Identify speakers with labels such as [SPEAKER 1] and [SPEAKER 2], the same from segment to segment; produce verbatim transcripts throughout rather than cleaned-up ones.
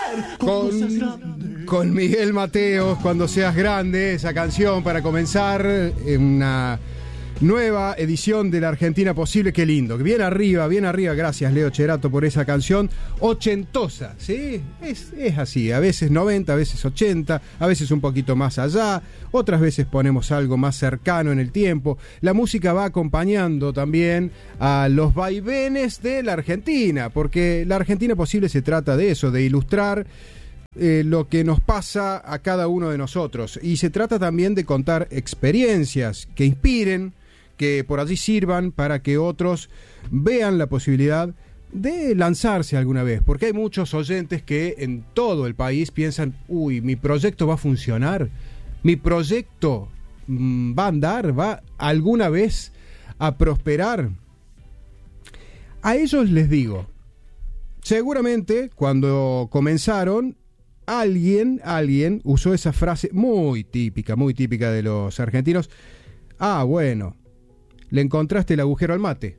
[SPEAKER 1] Con, con Miguel Mateos, Cuando seas grande, esa canción para comenzar en una nueva edición de La Argentina Posible. Qué lindo, bien arriba, bien arriba. Gracias, Leo Cherato, por esa canción ochentosa, ¿sí? Es, es así, a veces noventa, a veces ochenta, a veces un poquito más allá, otras veces ponemos algo más cercano en el tiempo. La música va acompañando también a los vaivenes de la Argentina, porque La Argentina Posible se trata de eso, de ilustrar Eh, lo que nos pasa a cada uno de nosotros, y se trata también de contar experiencias que inspiren, que por allí sirvan para que otros vean la posibilidad de lanzarse alguna vez, porque hay muchos oyentes que en todo el país piensan, uy, mi proyecto va a funcionar, mi proyecto mmm, va a andar, va alguna vez a prosperar. A ellos les digo, seguramente cuando comenzaron Alguien, alguien usó esa frase muy típica, muy típica de los argentinos. Ah, bueno, le encontraste el agujero al mate.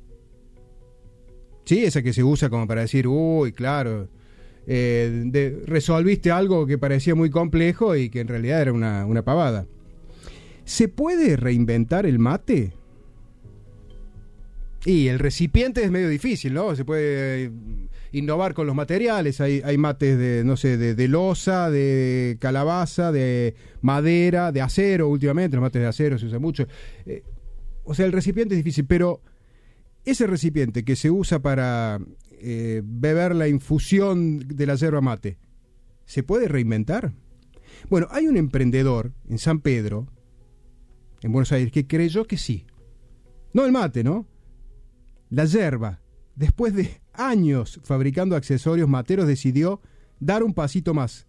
[SPEAKER 1] Sí, esa que se usa como para decir, uy, claro, eh, de, resolviste algo que parecía muy complejo y que en realidad era una, una pavada. ¿Se puede reinventar el mate? Y el recipiente es medio difícil, ¿no? Se puede innovar con los materiales. Hay, hay mates de, no sé, de, de loza, de calabaza, de madera, de acero últimamente. Los mates de acero se usan mucho. Eh, o sea, el recipiente es difícil, pero ese recipiente que se usa para eh, beber la infusión de la yerba mate, ¿se puede reinventar? Bueno, hay un emprendedor en San Pedro, en Buenos Aires, que creyó que sí. No el mate, ¿no? La yerba, después de años fabricando accesorios materos, decidió dar un pasito más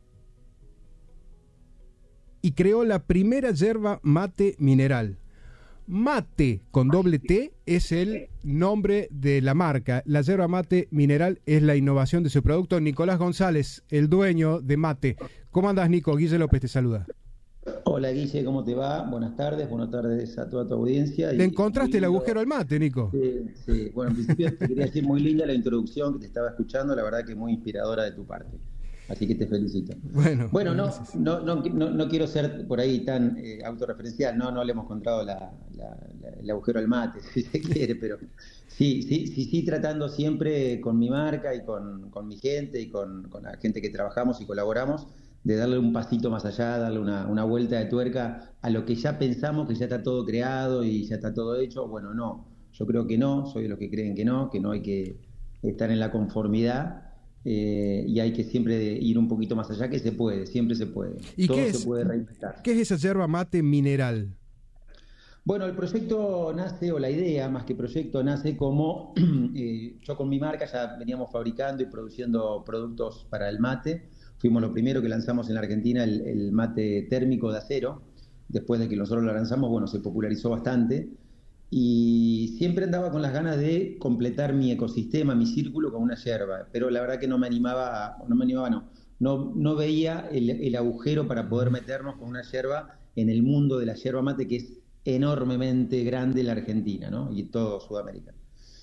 [SPEAKER 1] y creó la primera yerba mate mineral. Mate con doble T es el nombre de la marca. La yerba mate mineral es la innovación de su producto. Nicolás González, el dueño de Mate. ¿Cómo andás, Nico? Guille López te saluda.
[SPEAKER 2] Hola, Guille, ¿cómo te va? Buenas tardes, buenas tardes a toda tu audiencia.
[SPEAKER 1] ¿Le encontraste el agujero al mate, Nico?
[SPEAKER 2] Sí, sí. Bueno, en principio te quería decir muy linda la introducción que te estaba escuchando, la verdad que muy inspiradora de tu parte. Así que te felicito.
[SPEAKER 1] Bueno,
[SPEAKER 2] bueno no, no, no, no, no quiero ser por ahí tan eh, autorreferencial, no, no le hemos encontrado la, la, la, el agujero al mate, si se quiere, pero sí, sí, sí, sí, tratando siempre con mi marca y con, con mi gente y con, con la gente que trabajamos y colaboramos, de darle un pasito más allá, darle una, una vuelta de tuerca a lo que ya pensamos que ya está todo creado y ya está todo hecho. Bueno, no, yo creo que no, soy de los que creen que no, que no hay que estar en la conformidad eh, y hay que siempre ir un poquito más allá, que se puede, siempre se puede.
[SPEAKER 1] ¿Y
[SPEAKER 2] todo
[SPEAKER 1] qué
[SPEAKER 2] se
[SPEAKER 1] es,
[SPEAKER 2] puede reinventar.
[SPEAKER 1] ¿Qué es esa yerba mate mineral?
[SPEAKER 2] Bueno, el proyecto nace, o la idea más que proyecto, nace como eh, yo con mi marca ya veníamos fabricando y produciendo productos para el mate. Fuimos lo primero que lanzamos en la Argentina, el, el mate térmico de acero. Después de que nosotros lo lanzamos, bueno, se popularizó bastante. Y siempre andaba con las ganas de completar mi ecosistema, mi círculo con una yerba. Pero la verdad que no me animaba, no me animaba, no. No, no veía el, el agujero para poder meternos con una yerba en el mundo de la yerba mate, que es enormemente grande en la Argentina, ¿no? Y todo Sudamérica.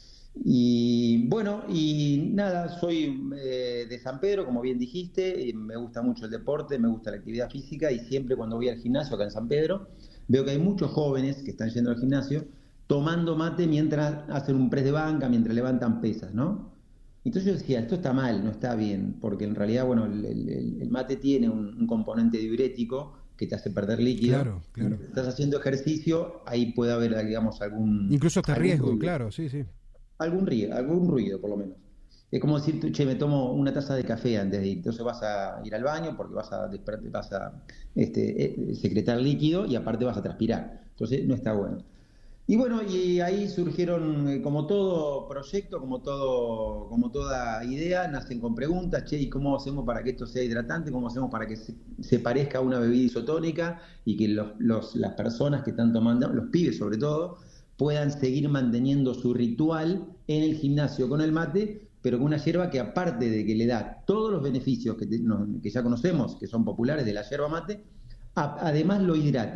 [SPEAKER 2] Y bueno, y nada, soy eh, de San Pedro, como bien dijiste, me gusta mucho el deporte, me gusta la actividad física y siempre cuando voy al gimnasio acá en San Pedro, veo que hay muchos jóvenes que están yendo al gimnasio tomando mate mientras hacen un press de banca, mientras levantan pesas, ¿no? Entonces yo decía, esto está mal, no está bien, porque en realidad, bueno, el, el, el mate tiene un, un componente diurético que te hace perder líquido.
[SPEAKER 1] Claro, claro.
[SPEAKER 2] Si estás haciendo ejercicio, ahí puede haber, digamos, algún...
[SPEAKER 1] Incluso hasta
[SPEAKER 2] algún
[SPEAKER 1] riesgo,
[SPEAKER 2] ruido.
[SPEAKER 1] Claro, sí, sí.
[SPEAKER 2] Algún ruido, algún ruido por lo menos. Es como decir, che, me tomo una taza de café antes de ir. Entonces vas a ir al baño porque vas a, vas a este, eh, secretar líquido y aparte vas a transpirar. Entonces no está bueno. Y bueno, y ahí surgieron, eh, como todo proyecto, como todo, como toda idea, nacen con preguntas, che, ¿y cómo hacemos para que esto sea hidratante? ¿Cómo hacemos para que se, se parezca a una bebida isotónica y que los, los, las personas que están tomando, los pibes sobre todo, puedan seguir manteniendo su ritual en el gimnasio con el mate, pero con una yerba que aparte de que le da todos los beneficios que, te, no, que ya conocemos, que son populares de la yerba mate, a, además lo hidraten.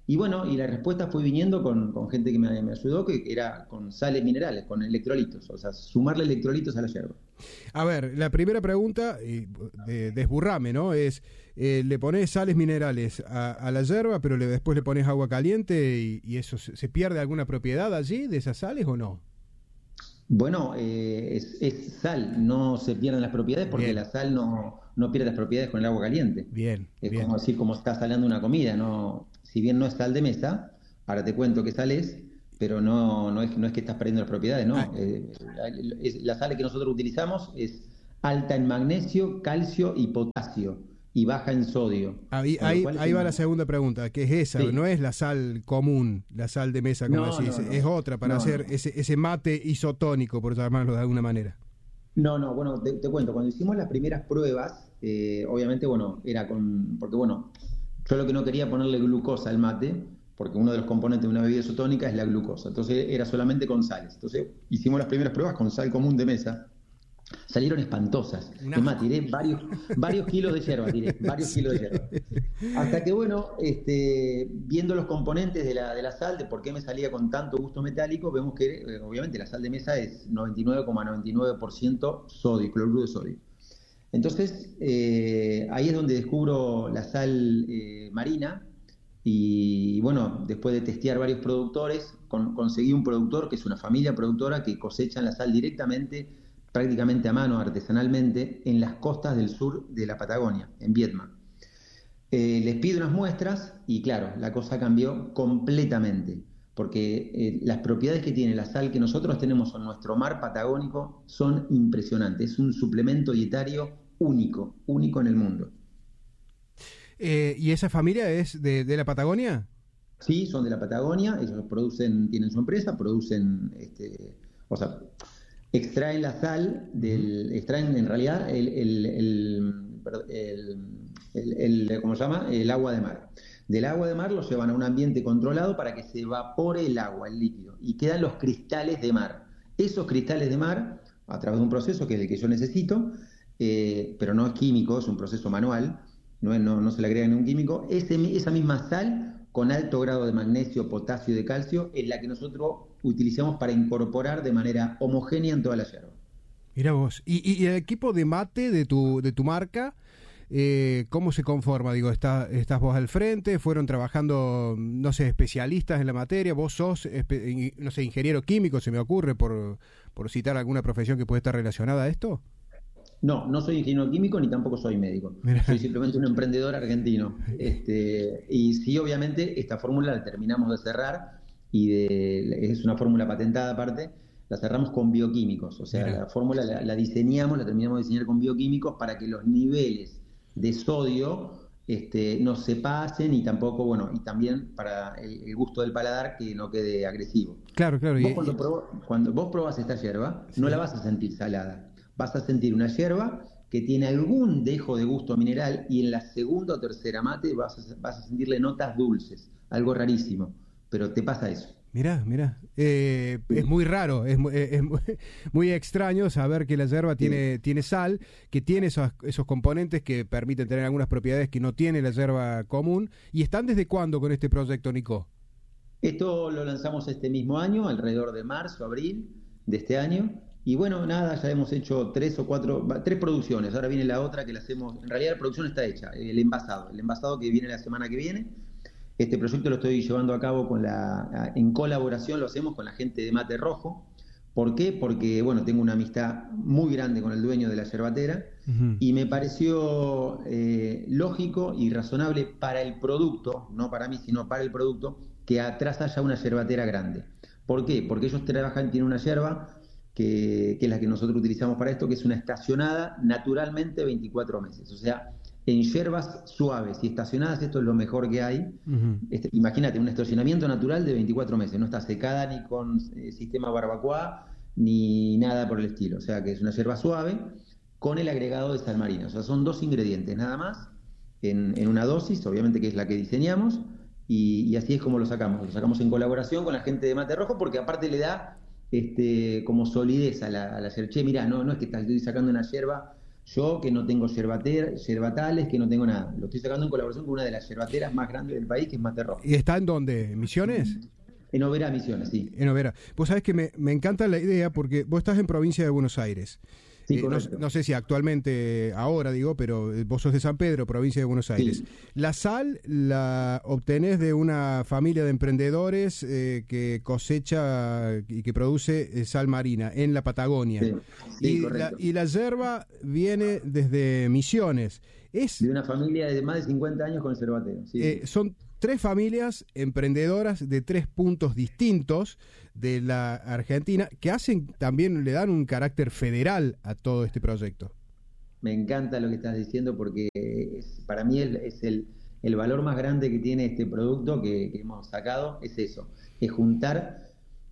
[SPEAKER 2] Y bueno, y la respuesta fue viniendo con, con gente que me, me ayudó, que era con sales minerales, con electrolitos, o sea, sumarle electrolitos a la yerba.
[SPEAKER 1] A ver, la primera pregunta, y de, desburrame, ¿no? Es, eh, le pones sales minerales a, a la yerba, pero le, después le pones agua caliente y, y eso, ¿se, ¿se pierde alguna propiedad allí de esas sales o no?
[SPEAKER 2] Bueno, eh, es, es sal, no se pierden las propiedades porque
[SPEAKER 1] Bien.
[SPEAKER 2] la sal no, no pierde las propiedades con el agua caliente.
[SPEAKER 1] Bien,
[SPEAKER 2] Es
[SPEAKER 1] bien.
[SPEAKER 2] como decir, como estás salando una comida, no, si bien no es sal de mesa, ahora te cuento qué sal es, pero no, no, es, no es que estás perdiendo las propiedades,
[SPEAKER 1] Ah,
[SPEAKER 2] no. Eh, es- la sal que nosotros utilizamos es alta en magnesio, calcio y potasio, y baja en sodio,
[SPEAKER 1] ahí,
[SPEAKER 2] con lo
[SPEAKER 1] ahí,
[SPEAKER 2] cual es
[SPEAKER 1] ahí va la
[SPEAKER 2] una...
[SPEAKER 1] segunda pregunta, que es esa, no
[SPEAKER 2] Sí.
[SPEAKER 1] es la sal común, la sal de mesa, como
[SPEAKER 2] No,
[SPEAKER 1] decís,
[SPEAKER 2] no, no,
[SPEAKER 1] es otra para
[SPEAKER 2] no,
[SPEAKER 1] hacer
[SPEAKER 2] no.
[SPEAKER 1] ese, ese mate isotónico, por llamarlo de alguna manera.
[SPEAKER 2] No, no, bueno, te, te cuento, cuando hicimos las primeras pruebas, eh, obviamente, bueno, era con, porque bueno, yo lo que no quería ponerle glucosa al mate, porque uno de los componentes de una bebida isotónica es la glucosa, entonces era solamente con sales. Entonces hicimos las primeras pruebas con sal común de mesa, salieron espantosas.
[SPEAKER 1] Un
[SPEAKER 2] Es más,
[SPEAKER 1] asco.
[SPEAKER 2] tiré varios, varios kilos de yerba, tiré, varios
[SPEAKER 1] Sí.
[SPEAKER 2] kilos de yerba. Hasta que, bueno, este, viendo los componentes de la, de la sal, de por qué me salía con tanto gusto metálico, vemos que eh, obviamente la sal de mesa es noventa y nueve coma noventa y nueve por ciento sodio, cloruro de sodio. Entonces, eh, ahí es donde descubro la sal eh, marina y, bueno, después de testear varios productores, con, conseguí un productor que es una familia productora que cosechan la sal directamente, prácticamente a mano, artesanalmente, en las costas del sur de la Patagonia, en Viedma. Eh, les pido unas muestras y claro, la cosa cambió completamente, porque eh, las propiedades que tiene la sal que nosotros tenemos en nuestro mar patagónico son impresionantes. Es un suplemento dietario único, único en el mundo.
[SPEAKER 1] Eh, ¿y esa familia es de, de la Patagonia?
[SPEAKER 2] Sí, son de la Patagonia, ellos producen, tienen su empresa, producen, este, o sea, extraen la sal
[SPEAKER 1] Ujú.
[SPEAKER 2] del, extraen en realidad el, el, el, el, el, el- ¿cómo se llama? El agua de mar. Del agua de mar lo llevan a un ambiente controlado para que se evapore el agua, el líquido, y quedan los cristales de mar. Esos cristales de mar, a través de un proceso que es el que yo necesito, eh, pero no es químico, es un proceso manual, no, es- no, no se le agrega ningún químico, ese, esa misma sal con alto grado de magnesio, potasio y de calcio es la que nosotros utilizamos para incorporar de manera homogénea en toda la yerba.
[SPEAKER 1] Mira vos. ¿Y, y el equipo de mate de tu, de tu marca, eh, cómo se conforma? Digo, está, estás vos al frente, fueron trabajando, no sé, especialistas en la materia, vos sos, espe- no sé, ingeniero químico, se me ocurre, por, por citar alguna profesión que puede estar relacionada a esto.
[SPEAKER 2] No, no soy ingeniero químico ni tampoco soy médico.
[SPEAKER 1] Mira,
[SPEAKER 2] Soy simplemente un emprendedor argentino. Este, y sí, obviamente, esta fórmula la terminamos de cerrar y de, es una fórmula patentada aparte, la cerramos con bioquímicos. O sea,
[SPEAKER 1] mira.
[SPEAKER 2] la fórmula la, la diseñamos, la terminamos de diseñar con bioquímicos para que los niveles de sodio este, no se pasen y tampoco, bueno, y también para el, el gusto del paladar que no quede agresivo.
[SPEAKER 1] Claro, claro. Y,
[SPEAKER 2] Vos
[SPEAKER 1] y-
[SPEAKER 2] cuando, probo- cuando vos probás esta yerba, no la
[SPEAKER 1] sí.
[SPEAKER 2] vas a sentir salada. Vas a sentir una yerba que tiene algún dejo de gusto mineral y en la segunda o tercera mate vas a, vas a sentirle notas dulces. Algo rarísimo, pero te pasa eso.
[SPEAKER 1] Mirá, mirá. Eh, es muy raro, es, mu- es muy, muy extraño saber que la yerba
[SPEAKER 2] Sí.
[SPEAKER 1] tiene, tiene sal, que tiene esos, esos componentes que permiten tener algunas propiedades que no tiene la yerba común. ¿Y están desde cuándo con este proyecto, Nico?
[SPEAKER 2] Esto lo lanzamos este mismo año, alrededor de marzo, abril de este año. Y bueno, nada, ya hemos hecho tres o cuatro, va, tres producciones. Ahora viene la otra que la hacemos. En realidad la producción está hecha, el envasado. El envasado que viene la semana que viene. Este proyecto lo estoy llevando a cabo con la, en colaboración, lo hacemos con la gente de Mate Rojo. ¿Por qué? Porque, bueno, tengo una amistad muy grande con el dueño de la yerbatera
[SPEAKER 1] Ujú.
[SPEAKER 2] y me pareció eh, lógico y razonable para el producto, no para mí, sino para el producto, que atrás haya una yerbatera grande. ¿Por qué? Porque ellos trabajan, tienen una yerba que, que es la que nosotros utilizamos para esto, que es una estacionada naturalmente veinticuatro meses. O sea, en yerbas suaves y estacionadas, esto es lo mejor que hay.
[SPEAKER 1] Ujú.
[SPEAKER 2] Este, imagínate, un estacionamiento natural de veinticuatro meses, no está secada ni con eh, sistema barbacoa ni nada por el estilo. O sea, que es una yerba suave con el agregado de sal marina. O sea, son dos ingredientes nada más en, en una dosis, obviamente que es la que diseñamos, y, y así es como lo sacamos. Lo sacamos en colaboración con la gente de Mate Rojo porque aparte le da este, como solidez a la, a la yerba. Che, mirá, no, no es que estoy sacando una yerba Yo que no tengo yerbater, yerbatales, que no tengo nada. Lo estoy sacando en colaboración con una de las yerbateras más grandes del país, que es Mate Rojo.
[SPEAKER 1] ¿Y está en dónde? ¿En Misiones?
[SPEAKER 2] En Oberá, Misiones, sí.
[SPEAKER 1] En Oberá. Vos sabés que me, me encanta la idea porque vos estás en provincia de Buenos Aires.
[SPEAKER 2] Sí,
[SPEAKER 1] eh, no, no sé si actualmente, ahora digo, pero vos sos de San Pedro, provincia de Buenos Aires.
[SPEAKER 2] Sí.
[SPEAKER 1] La sal la obtenés de una familia de emprendedores eh, que cosecha y que produce eh, sal marina en la Patagonia.
[SPEAKER 2] Sí, sí,
[SPEAKER 1] y, la, y la yerba viene desde Misiones. Es,
[SPEAKER 2] de una familia de más de cincuenta años con yerbatero. Sí,
[SPEAKER 1] eh,
[SPEAKER 2] sí.
[SPEAKER 1] Son tres familias emprendedoras de tres puntos distintos de la Argentina que hacen también, le dan un carácter federal a todo este proyecto.
[SPEAKER 2] Me encanta lo que estás diciendo porque es, para mí el, es el, el valor más grande que tiene este producto que, que hemos sacado, es eso, es juntar,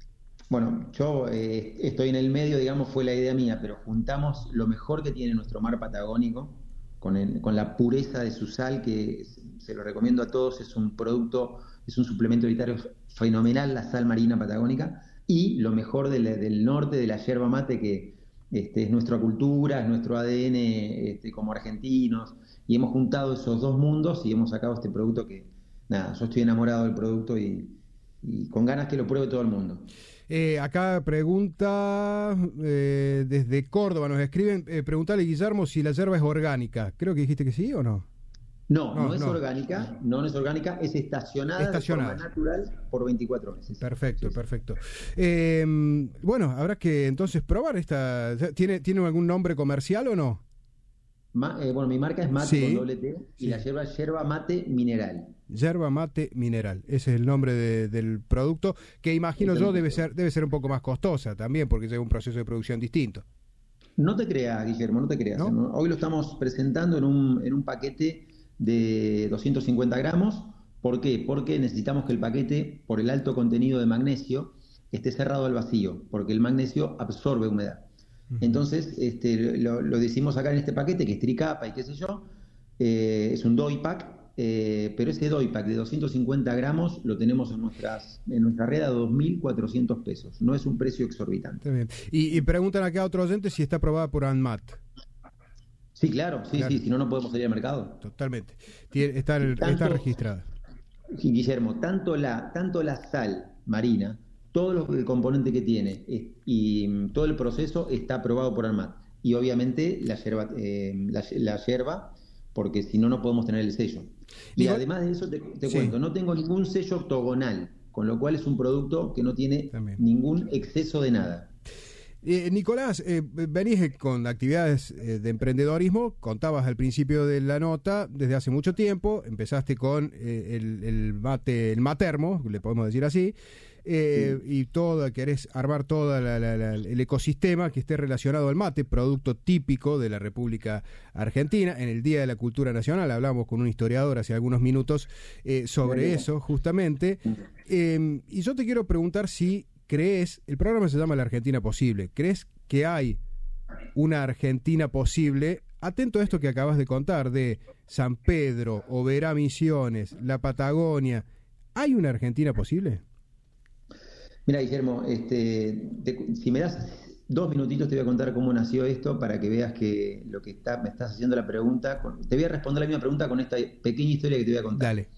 [SPEAKER 2] bueno, yo eh, estoy en el medio, digamos, fue la idea mía, pero juntamos lo mejor que tiene nuestro mar patagónico con, el, con la pureza de su sal, que se lo recomiendo a todos, es un producto, es un suplemento alimentario fenomenal, la sal marina patagónica, y lo mejor del, del norte, de la yerba mate, que este, es nuestra cultura, es nuestro A D N este, como argentinos, y hemos juntado esos dos mundos y hemos sacado este producto que, nada, yo estoy enamorado del producto y, y con ganas que lo pruebe todo el mundo.
[SPEAKER 1] Eh, acá pregunta eh, desde Córdoba, nos escriben, eh, preguntale, Guillermo, si la yerba es orgánica. Creo que dijiste que sí o no.
[SPEAKER 2] No, no,
[SPEAKER 1] no
[SPEAKER 2] es
[SPEAKER 1] no.
[SPEAKER 2] orgánica, no, no es orgánica, es estacionada,
[SPEAKER 1] estacionada.
[SPEAKER 2] de forma natural por veinticuatro meses.
[SPEAKER 1] Perfecto,
[SPEAKER 2] sí,
[SPEAKER 1] perfecto. Eh, bueno, habrá que entonces probar esta. ¿Tiene, ¿tiene algún nombre comercial o no?
[SPEAKER 2] Ma, eh, bueno, mi marca es Mate
[SPEAKER 1] sí,
[SPEAKER 2] con doble T y
[SPEAKER 1] sí.
[SPEAKER 2] la yerba es yerba mate mineral.
[SPEAKER 1] Yerba mate mineral, ese es el nombre de, del producto, que imagino yo debe ser, debe ser un poco más costosa también, porque lleva un proceso de producción distinto.
[SPEAKER 2] No te creas, Guillermo, no te creas. ¿No? Hoy lo estamos presentando en un, en un paquete de doscientos cincuenta gramos. ¿Por qué? Porque necesitamos que el paquete, por el alto contenido de magnesio, esté cerrado al vacío, porque el magnesio absorbe humedad. Uh-huh. Entonces, este, lo, lo decimos acá en este paquete, que es tricapa y qué sé yo, eh, es un doy pack, eh, pero ese doy pack de doscientos cincuenta gramos lo tenemos en, nuestras, en nuestra red a dos mil cuatrocientos pesos. No es un precio exorbitante.
[SPEAKER 1] Está bien. Y, y preguntan acá a otro oyente si está aprobada por ANMAT.
[SPEAKER 2] Sí, claro, sí, claro. sí, si no, no podemos salir al mercado.
[SPEAKER 1] Totalmente. Tiene, está, tanto, está registrada.
[SPEAKER 2] Guillermo, tanto la, tanto la sal marina, todos los componentes que tiene y, y todo el proceso está aprobado por ANMAT. Y obviamente la yerba, eh, la, la yerba, porque si no, no podemos tener el sello. Y Digo, además de eso, te, te sí. cuento, no tengo ningún sello octogonal, con lo cual es un producto que no tiene También. ningún exceso de nada.
[SPEAKER 1] Eh, Nicolás, eh, venís con actividades eh, de emprendedorismo, contabas al principio de la nota, desde hace mucho tiempo, empezaste con eh, el, el mate, el matermo, le podemos decir así, eh, sí. y todo, querés armar todo la, la, la, el ecosistema que esté relacionado al mate, producto típico de la República Argentina. En el Día de la Cultura Nacional hablamos con un historiador hace algunos minutos eh, sobre sí. eso, justamente, eh, y yo te quiero preguntar si ¿crees, el programa se llama La Argentina Posible, ¿crees que hay una Argentina posible? Atento a esto que acabas de contar, de San Pedro, Oberá, Misiones, la Patagonia, ¿hay una Argentina posible?
[SPEAKER 2] Mira, Guillermo, este, te, si me das dos minutitos te voy a contar cómo nació esto para que veas que lo que está, me estás haciendo la pregunta, con, te voy a responder la misma pregunta con esta pequeña historia que te voy a contar.
[SPEAKER 1] Dale.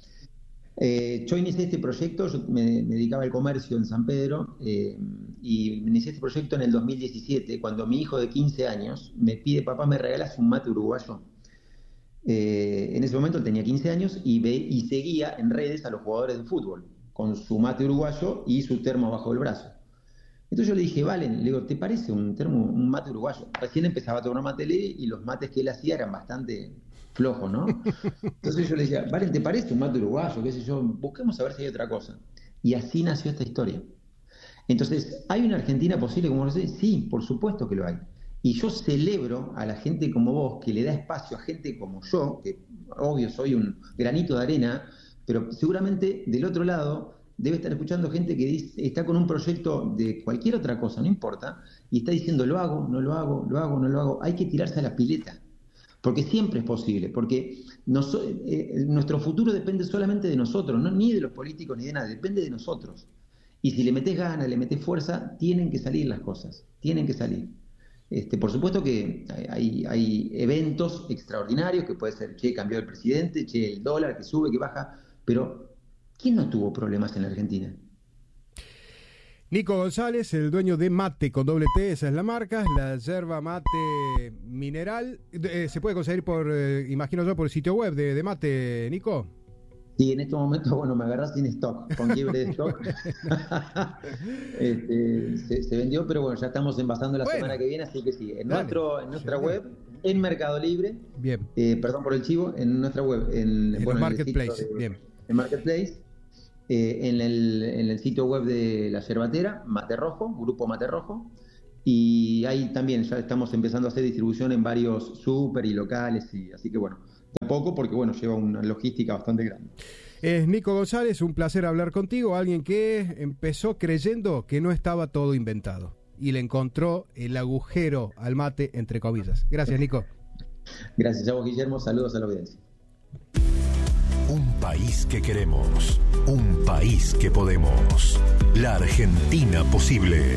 [SPEAKER 2] Eh, yo inicié este proyecto, yo me, me dedicaba al comercio en San Pedro eh, y inicié este proyecto en el dos mil diecisiete, cuando mi hijo de quince años me pide, papá, ¿me regalas un mate uruguayo? Eh, en ese momento él tenía quince años y, ve, y seguía en redes a los jugadores de fútbol con su mate uruguayo y su termo bajo el brazo. Entonces yo le dije, Valen, le digo, ¿te parece un termo, un mate uruguayo? Recién empezaba a tomar mate y los mates que él hacía eran bastante flojos, ¿no? Entonces yo le decía, Valen, ¿te parece un mate uruguayo? ¿Qué sé yo? Busquemos a ver si hay otra cosa. Y así nació esta historia. Entonces, ¿hay una Argentina posible como lo sé? Sí, por supuesto que lo hay. Y yo celebro a la gente como vos, que le da espacio a gente como yo, que obvio soy un granito de arena, pero seguramente del otro lado debe estar escuchando gente que dice, está con un proyecto de cualquier otra cosa, no importa, y está diciendo, lo hago, no lo hago, lo hago, no lo hago. Hay que tirarse a la pileta. Porque siempre es posible, porque nos, eh, nuestro futuro depende solamente de nosotros, no ni de los políticos ni de nada, depende de nosotros. Y si le metés ganas, le metés fuerza, tienen que salir las cosas, tienen que salir. Este, por supuesto que hay, hay eventos extraordinarios, que puede ser, che, cambió el presidente, che, el dólar que sube, que baja, pero ¿quién no tuvo problemas en la Argentina?
[SPEAKER 1] Nico González, el dueño de Mate con doble T, esa es la marca, la yerba mate mineral. Eh, se puede conseguir por, eh, imagino yo, por el sitio web de, de Mate, Nico.
[SPEAKER 2] Sí, en este momento, bueno, me agarras sin stock, con quiebre de stock. este, se, se vendió, pero bueno, ya estamos envasando la bueno, semana que viene, así que sí, en, nuestro, en nuestra sí, web, en Mercado Libre,
[SPEAKER 1] bien.
[SPEAKER 2] Eh, perdón por el chivo, en nuestra web, en,
[SPEAKER 1] en
[SPEAKER 2] bueno,
[SPEAKER 1] Marketplace,
[SPEAKER 2] de,
[SPEAKER 1] bien.
[SPEAKER 2] En Marketplace, eh, en, el, en el sitio web de La Yerbatera, Mate Rojo, Grupo Mate Rojo, y ahí también ya estamos empezando a hacer distribución en varios súper y locales, y así que bueno, tampoco porque bueno, lleva una logística bastante grande.
[SPEAKER 1] Es Nico González, un placer hablar contigo, alguien que empezó creyendo que no estaba todo inventado y le encontró el agujero al mate, entre comillas. Gracias, Nico.
[SPEAKER 2] Gracias a vos, Guillermo, saludos a la audiencia.
[SPEAKER 3] Un país que queremos, un país que podemos, la Argentina posible.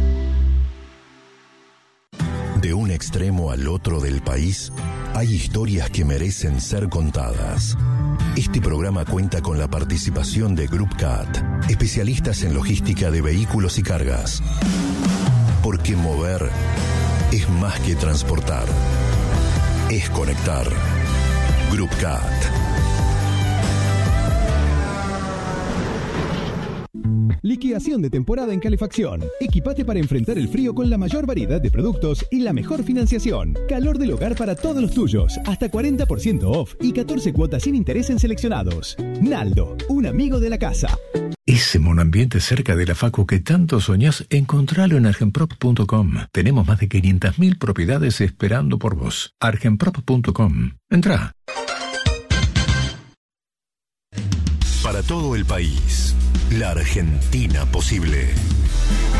[SPEAKER 3] De un extremo al otro del país, hay historias que merecen ser contadas. Este programa cuenta con la participación de Group C A T, especialistas en logística de vehículos y cargas. Porque mover es más que transportar, es conectar. Group C A T.
[SPEAKER 4] Liquidación de temporada en calefacción. Equipate para enfrentar el frío con la mayor variedad de productos y la mejor financiación. Calor del hogar para todos los tuyos. Hasta cuarenta por ciento off y catorce cuotas sin interés en seleccionados. Naldo, un amigo de la casa.
[SPEAKER 5] Ese monoambiente cerca de la facu que tanto soñás, encontralo en argenprop punto com. Tenemos más de quinientas mil propiedades esperando por vos. argenprop punto com. Entrá.
[SPEAKER 3] Para todo el país, la Argentina posible.